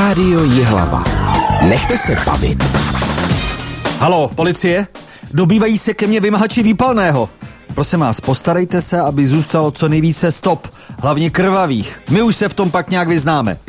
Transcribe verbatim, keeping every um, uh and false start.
Rádio Jihlava. Nechte se bavit. Haló, policie? Dobývají se ke mně vymahači výpalného. Prosím vás, postarejte se, aby zůstalo co nejvíce stop, hlavně krvavých. My už se v tom pak nějak vyznáme.